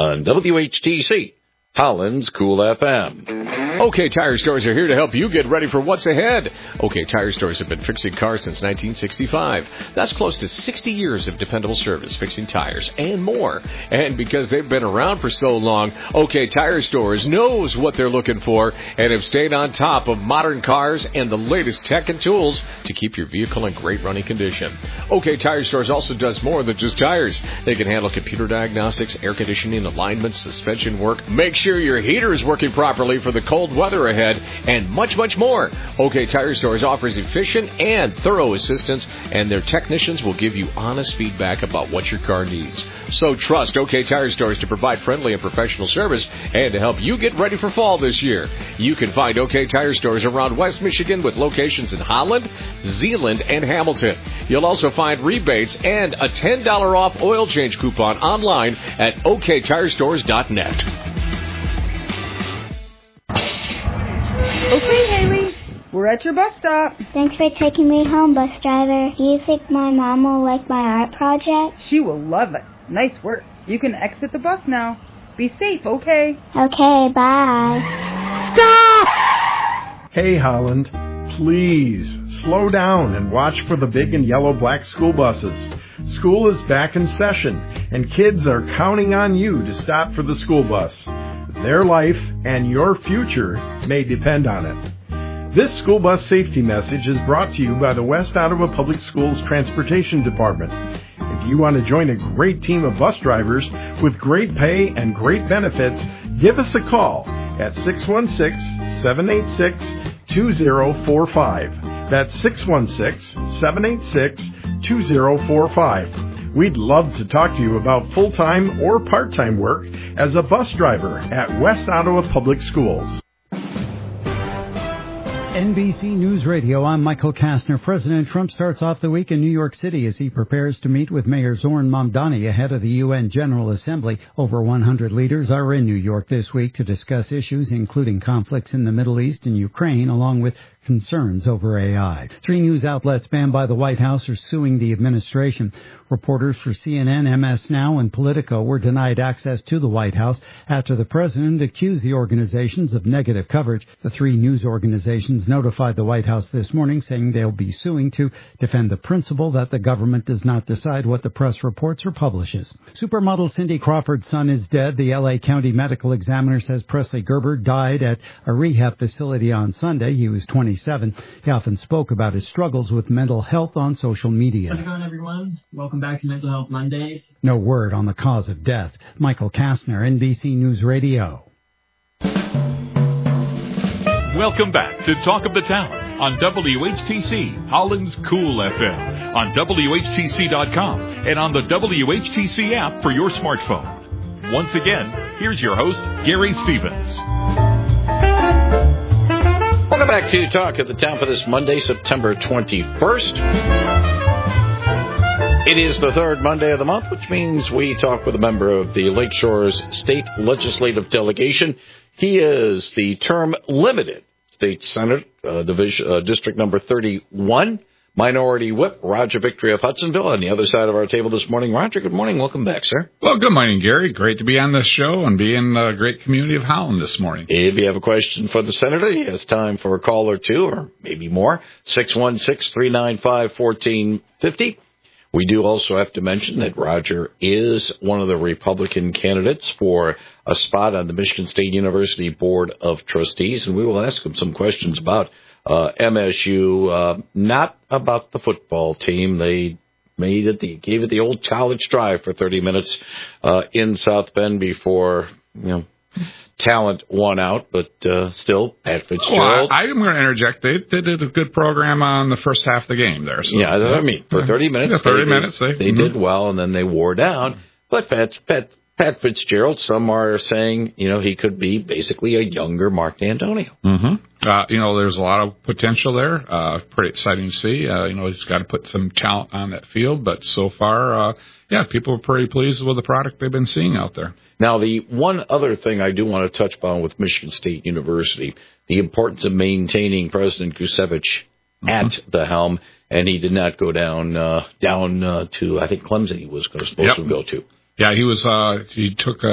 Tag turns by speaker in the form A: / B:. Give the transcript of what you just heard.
A: on WHTC, Holland's Cool FM. OK Tire Stores are here to help you get ready for what's ahead. OK Tire Stores have been fixing cars since 1965. That's close to 60 years of dependable service, fixing tires and more. And because they've been around for so long, OK Tire Stores knows what they're looking for and have stayed on top of modern cars and the latest tech and tools to keep your vehicle in great running condition. OK Tire Stores also does more than just tires. They can handle computer diagnostics, air conditioning, alignments, suspension work, make sure your heater is working properly for the cold weather ahead, and much, much more. OK Tire Stores offers efficient and thorough assistance, and their technicians will give you honest feedback about what your car needs. So trust OK Tire Stores to provide friendly and professional service and to help you get ready for fall this year. You can find OK Tire Stores around West Michigan with locations in Holland, Zeeland, and Hamilton. You'll also find rebates and a $10 off oil change coupon online at oktirestores.net.
B: Okay, Haley, we're at your bus stop.
C: Thanks for taking me home, bus driver. Do you think my mom will like my art project?
B: She will love it. Nice work. You can exit the bus now. Be safe, okay?
C: Okay, bye.
B: Stop!
D: Hey, Holland, please slow down and watch for the big and yellow black school buses. School is back in session, and kids are counting on you to stop for the school bus. Their life and your future may depend on it. This school bus safety message is brought to you by the West Ottawa Public Schools Transportation Department. If you want to join a great team of bus drivers with great pay and great benefits, give us a call at 616-786-2045. That's 616-786-2045. We'd love to talk to you about full-time or part-time work as a bus driver at West Ottawa Public Schools.
E: NBC News Radio, I'm Michael Kastner. President Trump starts off the week in New York City as he prepares to meet with Mayor Zoran Mamdani ahead of the UN General Assembly. Over 100 leaders are in New York this week to discuss issues including conflicts in the Middle East and Ukraine, along with concerns over AI. 3 news outlets banned by the White House are suing the administration. Reporters for CNN, MS Now, and Politico were denied access to the White House after the president accused the organizations of negative coverage. The 3 news organizations notified the White House this morning, saying they'll be suing to defend the principle that the government does not decide what the press reports or publishes. Supermodel Cindy Crawford's son is dead. The L.A. County Medical Examiner says Presley Gerber died at a rehab facility on Sunday. He was 27. He often spoke about his struggles with mental health on social media.
F: How's it going, everyone? Welcome back to Mental Health Mondays.
E: No word on the cause of death. Michael Kastner, NBC News Radio.
G: Welcome back to Talk of the Town on WHTC, Holland's Cool FM, on WHTC.com, and on the WHTC app for your smartphone. Once again, here's your host, Gary Stevens.
A: Welcome back to Talk of the Town for this Monday, September 21st. It is the third Monday of the month, which means we talk with a member of the Lake Shores State Legislative Delegation. He is the term-limited State Senate, District Number 31, Minority Whip, Roger Victory of Hudsonville. On the other side of our table this morning, Roger, good morning. Welcome back, sir.
H: Well, good morning, Gary. Great to be on this show and be in the great community of Holland this morning.
A: If you have a question for the Senator, he has time for a call or two, or maybe more, 616-395-1450. We do also have to mention that Roger is one of the Republican candidates for a spot on the Michigan State University Board of Trustees, and we will ask him some questions about MSU, not about the football team. They gave it the old college drive for 30 minutes in South Bend before, talent won out, but still, Pat Fitzgerald.
H: Well, I'm going to interject. They did a good program on the first half of the game there. So.
A: Yeah, I mean, for 30 minutes.
H: Yeah, 30 minutes.
A: They did well, and then they wore down. But Pat Fitzgerald, some are saying, he could be basically a younger Mark D'Antonio.
H: Mm-hmm. There's a lot of potential there. Pretty exciting to see. He's got to put some talent on that field, but so far, people are pretty pleased with the product they've been seeing out there.
A: Now, the one other thing I do want to touch upon with Michigan State University, the importance of maintaining President Kusevich at the helm, and he did not go down to, I think, Clemson he was supposed to go to.
H: Yeah, he took